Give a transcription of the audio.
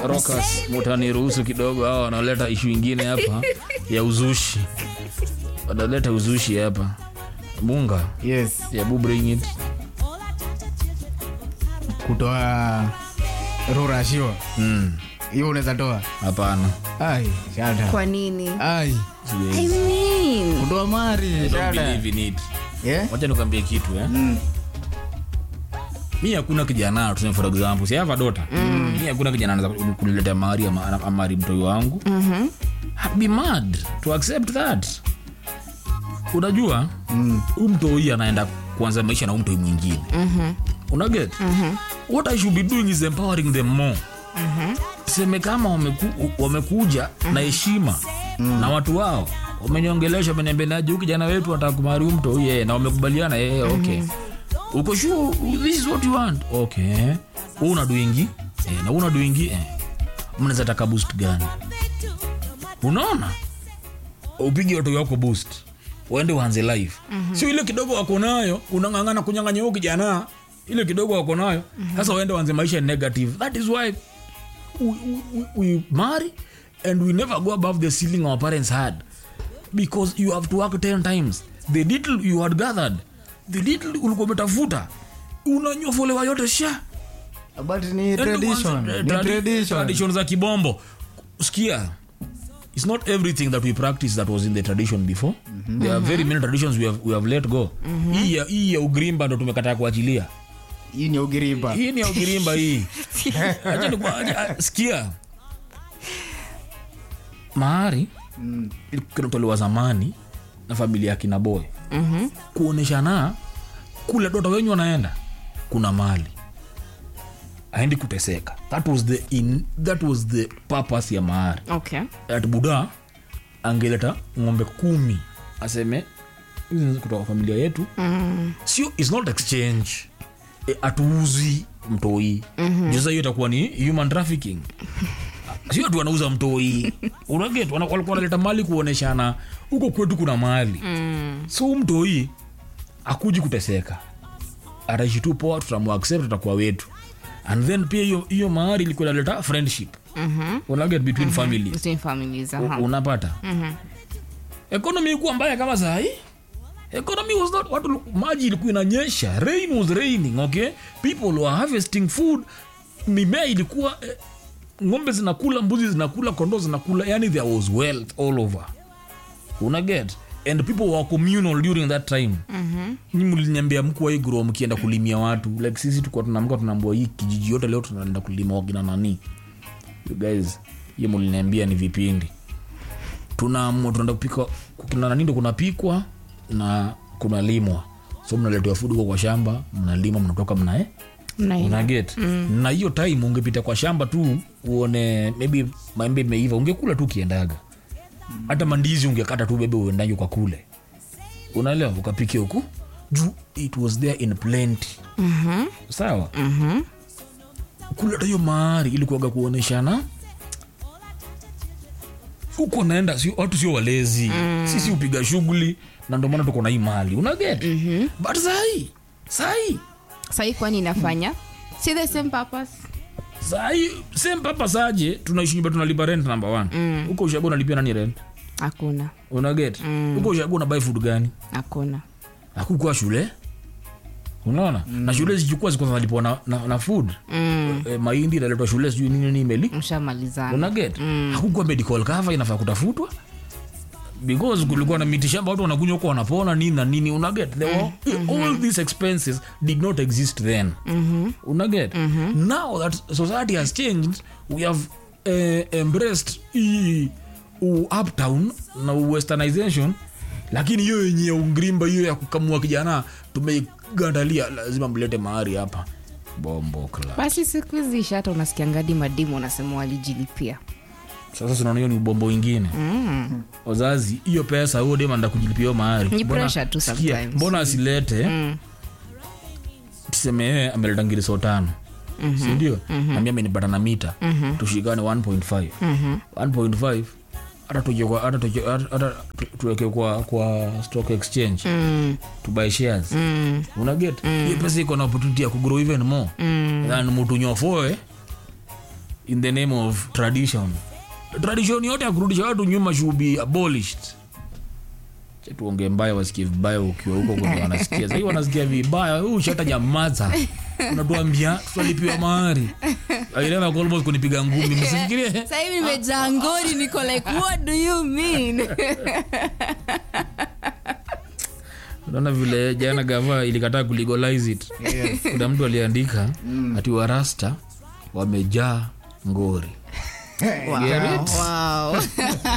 Rockers mtaniruhusu kidogo, hao wanaleta issue nyingine hapa ya uzushi. Wanaleta uzushi hapa. Munga. Yes. Ya bring it. Kutoa Rorashio. Hiyo unaweza toa? Hapana. Ai, shada. Kwa nini? Ai. I mean. Kutoa mari, shada. Believe in it. Yeah? Wacha nikwambie kitu Mimi hakuna kijana tuseme for example, si have a daughter. Mimi hakuna kijana anaweza kuniletea mahari ama mari mtoi wangu. I'd be mad to accept that. Unajua? Mtoi anaenda kuanza maisha na mtoi mwingine. Una get? What I should be doing is empowering them more. Sema kama wamekuja na heshima na watu wao, wameniongelesha, wameniambiaje huyu kijana wetu atakumari mtoi yeye na wamekubaliana yeye, okay. Uko sure this is what you want? Okay. Una doingi? Na una doingi? Mnaweza taka boost gani? Unaona? Upige watu wako boost. Waende waanze live. Sio ile kidogo wako nayo, unangangana kunyang'anya huyo kijana. Ile kidogo wako nayo. Sasa waende waanze maisha negative. That is why we marry and we never go above the ceiling our parents had. Because you have to work 10 times. The little you had gathered, the little ulikuwa umetafuta, unanyofolewa yote sha. But ni tradition. Tradition za kibombo. Sikia, it's not everything that we practice that was in the tradition before. There are very many traditions we have let go. Hii ya Ugrimba ndo tumekataa kuachilia. Hii ni Ugrimba. Hii. Acha ni sikia. Mahari ilikuwa zamani na familia yake na boy. Kuoneshana kule dota wenyu wanaenda kuna mali. Aendi kuteseka. That was the purpose ya mahari. Okay. At Buddha angeleta ng'ombe 10 aseme hizi kutoka familia yetu. Sio, it's not exchange. Atuuzi mtoi. Joza hiyo itakuwa ni human trafficking. Sio watu wanauza mtoi. Unaget walikuwa wanaleta mali kuoneshana huko kwetu kuna mali. So mtoi akuji kuteseka. Ataishi tu poa, tutamuaccept, tutakuwa wetu. And then pia hiyo mahari ilikuwa inaleta friendship. Unaget between families. Between families. Unapata. Economy ilikuwa mbaya kama saa hii. Economy was not watu maji ilikuwa inanyesha, rain was raining, okay? People were harvesting food. Mimea ilikuwa ng'ombe zinakula, mbuzi zinakula, kondoo zinakula, yani there was wealth all over. Una get? And people were communal during that time. Nyinyi mliniambia mko hii grow mkienda kulimia watu. Like sisi tulikuwa tunaamka tunaambiwa hii kijiji yote leo tunaenda kulima wakina nani. You guys, yeye mliniambia ni vipindi. Tunaenda kupika kuna nani ndo kunapikwa na kuna limwa. So mnaletewa food kwa shamba, mnalima, mnatoka mnae. Una get? Na hiyo time ungepita kwa shamba tu uone maybe maembe imeiva, ungekula tu kiendaga. Hata mandizi ungekata tu bebe uendaje kwa kule. Unaelewa, ukapike huko. It was there in plenty. Sawa? Kula hiyo mahari ilikuwa kuoneshana. Huko naenda sio watu sio walezi. Sisi upiga shughuli na ndio maana tuko na hii mali. Una get? But sai kwani inafanya see the same purpose. Same purpose aje tunaishi nyumba tunalipa rent number 1. Huko ushago unalipia nani rent? Hakuna. Una get? Huko ushago una buy food gani? Hakuna. Hakukua shule. Unaona? Na shule zichukua ziko zinalipwa na food. Mahindi inaletwa shule sijui nini imeli. Mshamalizana. Una get? Hakukua medical cover inafaa kutafutwa. Because kulikuwa na miti shamba watu wanakunywa huko wanapona nini na nini. Una get? All these expenses did not exist then. Una get? Now that society has changed, we have embraced uptown na westernization. Lakini hiyo yenye Ugrimba hiyo ya kukamua kijana tumegandalia, lazima mlete mahari hapa. Bombo club. Basi siku hizi hata unasikia ngadi madimu unasema walijilipia. Sasa tunaona hiyo ni bombo wengine. Wazazi hiyo pesa huo dema nda kujilipia mahari. Ni pressure tu sometimes. Mbona asilete? Tuseme ameleta ngiriso 5. Si ndio? Na mimi amenipata na mita. Tushikane 1.5. 1.5 hata tuweke kwa stock exchange to buy shares. Una get? Hiyo pesa iko na opportunity ya kugrow even more. And mtu nyofoe in the name of tradition yote ya kurudisha watu nyuma should be abolished. Tuongee mbaya wasikie vibaya ukiwa huko kuna wanasikia. Sasa wanasikia vibaya, shata nyamaza. Unatuambia tutalipiwa mahari. Aelewa kwa almost kunipiga ngumi. Msifikirie. Sasa hivi nimejaa ngori niko like what do you mean? Unaona vile jana gava ilikataa kulegalize it. Kuna mtu aliandika ati warasta wamejaa ngori. Wow.